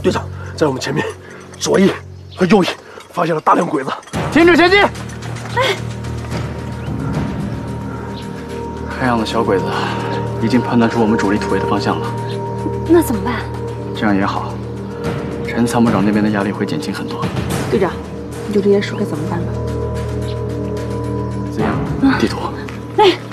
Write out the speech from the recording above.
队长，在我们前面左翼和右翼发现了大量鬼子， 停止前进！哎，黑样的小鬼子已经判断出我们主力突围的方向了。 那怎么办？ 这样也好，陈参谋长那边的压力会减轻很多。 队长，你就直接说该怎么办吧。 怎样？地图。 哎。